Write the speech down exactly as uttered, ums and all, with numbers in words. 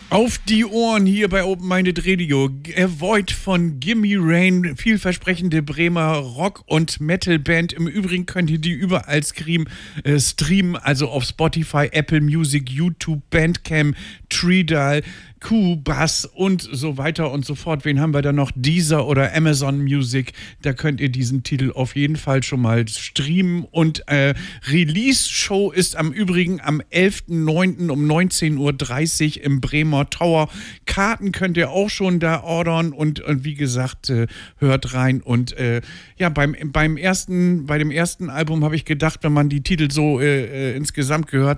Auf die Ohren hier bei Open Minded Radio. Avoid von Gimme Rain, vielversprechende Bremer Rock- und Metal-Band. Im Übrigen könnt ihr die überall streamen, äh, streamen, also auf Spotify, Apple Music, YouTube, Bandcamp, Treedal, Q-Bass und so weiter und so fort. Wen haben wir da noch? Deezer oder Amazon Music. Da könnt ihr diesen Titel auf jeden Fall schon mal streamen. Und äh, Release-Show ist am Übrigen am elften neunten um neunzehn Uhr dreißig im Bremer Tower. Karten könnt ihr auch schon da ordern und, und wie gesagt, äh, hört rein. Und äh, ja, beim, beim ersten, bei dem ersten Album habe ich gedacht, wenn man die Titel so äh, äh, insgesamt gehört